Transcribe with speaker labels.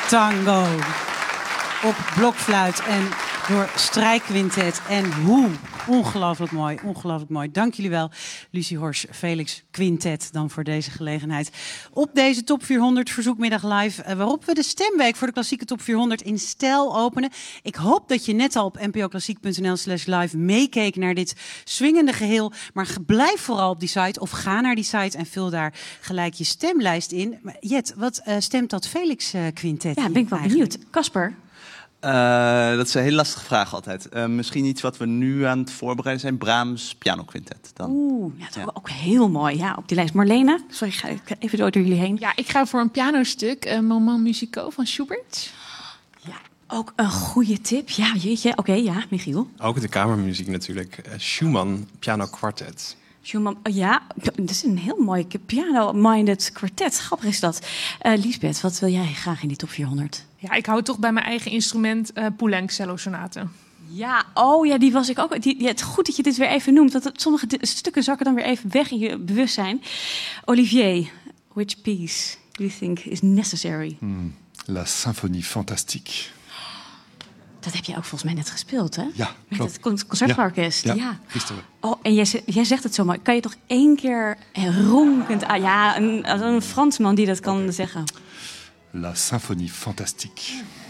Speaker 1: tango op blokfluit en door strijkquintet. En hoe ongelooflijk mooi, ongelooflijk mooi. Dank jullie wel, Lucie Horsch, Felix Quintet, dan voor deze gelegenheid. Op deze Top 400 verzoekmiddag live, waarop we de stemweek voor de klassieke Top 400 in stijl openen. Ik hoop dat je net al op npoklassiek.nl/live meekeek naar dit swingende geheel. Maar blijf vooral op die site of ga naar die site en vul daar gelijk je stemlijst in. Maar Jet, wat stemt dat Felix Quintet?
Speaker 2: Ja, ben ik wel benieuwd. Casper?
Speaker 3: Dat is een heel lastige vraag altijd. Misschien iets wat we nu aan het voorbereiden zijn. Brahms Piano Quintet. Dan.
Speaker 2: Oeh, ja, dat is ook heel mooi. Ja, op die lijst. Marlene, sorry, ga ik even door jullie heen.
Speaker 4: Ja, ik ga voor een pianostuk. Moment Musicaux van Schubert.
Speaker 2: Ja, ook een goede tip. Ja, jeetje. Oké, ja, Michiel.
Speaker 5: Ook de kamermuziek natuurlijk. Schumann Piano Quartet.
Speaker 2: Schumann, ja, dat is een heel mooi piano-minded kwartet. Grappig is dat. Liesbeth, wat wil jij graag in die top 400?
Speaker 4: Ja, ik hou toch bij mijn eigen instrument Poulenc cello sonate.
Speaker 2: Ja, oh ja, die was ik ook. Het goed dat je dit weer even noemt. Want sommige stukken zakken dan weer even weg in je bewustzijn. Olivier, which piece do you think is necessary?
Speaker 6: La Symphonie Fantastique.
Speaker 2: Dat heb je ook volgens mij net gespeeld, hè?
Speaker 6: Ja,
Speaker 2: met
Speaker 6: klopt.
Speaker 2: het concertorkest.
Speaker 6: Ja, gisteren.
Speaker 2: Oh, en jij zegt het zo mooi. Kan je toch één keer ronkend... een Fransman die dat kan zeggen.
Speaker 6: La Symphonie Fantastique.